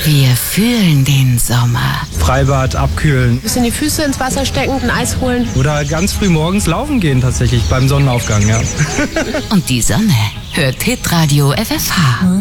Wir fühlen den Sommer. Freibad, abkühlen. Bisschen die Füße ins Wasser stecken, ein Eis holen. Oder ganz früh morgens laufen gehen tatsächlich beim Sonnenaufgang, ja. Und die Sonne hört Hitradio FFH.